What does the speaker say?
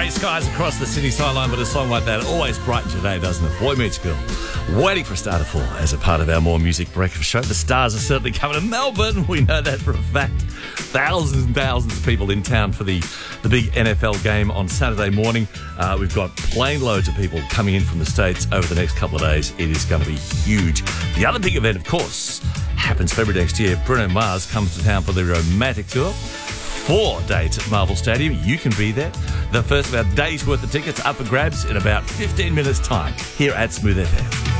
Grey skies across the Sydney skyline, but a song like that always brightens your day, doesn't it? Boy Meets Girl. Waiting for a star to fall as a part of our More Music breakfast show. The stars are certainly coming to Melbourne. We know that for a fact. Thousands and thousands of people in town for the big NFL game on Saturday morning. We've got plane loads of people coming in from the States over the next couple of days. It is going to be huge. The other big event, of course, happens February next year. Bruno Mars comes to town for the Romantic Tour. 4 dates at Marvel Stadium. You can be there. The first of our day's worth of tickets up for grabs in about 15 minutes' time here at Smooth FM.